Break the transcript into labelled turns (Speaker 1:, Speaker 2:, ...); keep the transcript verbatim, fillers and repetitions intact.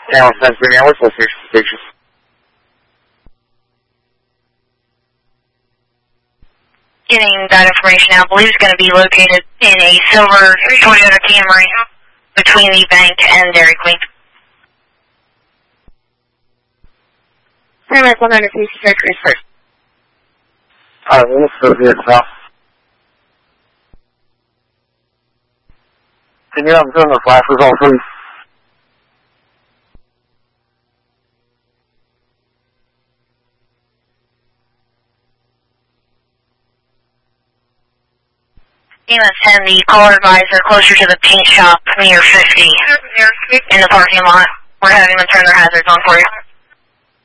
Speaker 1: Town Sensbury Network, what's your station?
Speaker 2: Getting that information out. I believe it's going to be located in a silver Toyota Camry between the bank and Dairy Queen.
Speaker 3: Paramedic one hundred, please check transfer.
Speaker 1: Alright, well, let's go here, South. Can you have them turn the flashes on, please?
Speaker 2: E M S ten, the caller advisor closer to the paint shop near fifty in the parking lot. We're having them turn their hazards on for you.